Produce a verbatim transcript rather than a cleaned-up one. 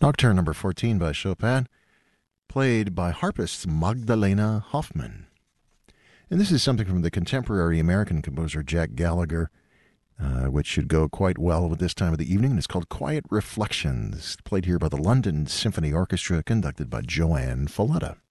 Nocturne number fourteen by Chopin, played by harpist Magdalena Hoffman. And this is something from the contemporary American composer Jack Gallagher, uh, which should go quite well with this time of the evening. It's called Quiet Reflections, played here by the London Symphony Orchestra, conducted by Joanne Falletta.